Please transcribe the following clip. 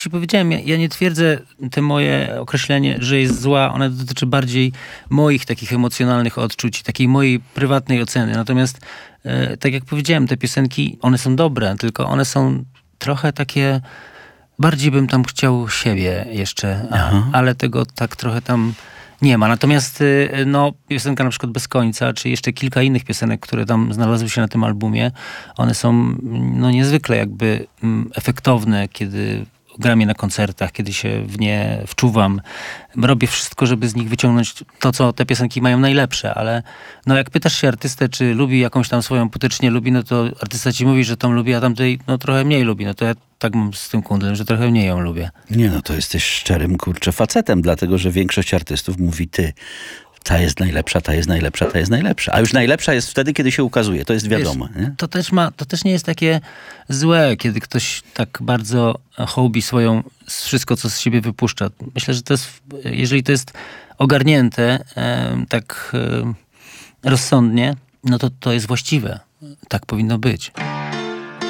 Ci powiedziałem, ja nie twierdzę, te moje określenie, że jest zła, one dotyczy bardziej moich takich emocjonalnych odczuć, takiej mojej prywatnej oceny. Natomiast, tak jak powiedziałem, te piosenki, one są dobre, tylko one są trochę takie, bardziej bym tam chciał siebie jeszcze, ale tego tak trochę tam nie ma. Natomiast no, piosenka na przykład Bez końca, czy jeszcze kilka innych piosenek, które tam znalazły się na tym albumie, one są no, niezwykle jakby efektowne, kiedy gram je na koncertach, kiedy się w nie wczuwam. Robię wszystko, żeby z nich wyciągnąć to, co te piosenki mają najlepsze, ale no jak pytasz się artystę, czy lubi jakąś tam swoją płytę, czy nie lubi, no to artysta ci mówi, że tą lubi, a tamtej no trochę mniej lubi. No to ja tak mam z tym kundlem, że trochę mniej ją lubię. Nie no, to jesteś szczerym, facetem, dlatego, że większość artystów mówi ty. Ta jest najlepsza, ta jest najlepsza, ta jest najlepsza. A już najlepsza jest wtedy, kiedy się ukazuje. To jest wiadomo. Wiesz, nie? To też nie jest takie złe, kiedy ktoś tak bardzo hołbi wszystko, co z siebie wypuszcza. Myślę, że to jest, jeżeli to jest ogarnięte tak rozsądnie, no to jest właściwe. Tak powinno być.